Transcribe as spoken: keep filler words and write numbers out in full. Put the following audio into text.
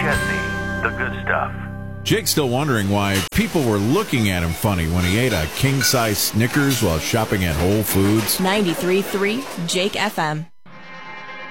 McChesney, the good stuff. Jake's still wondering why people were looking at him funny when he ate a king-size Snickers while shopping at Whole Foods. ninety-three point three Jake F M.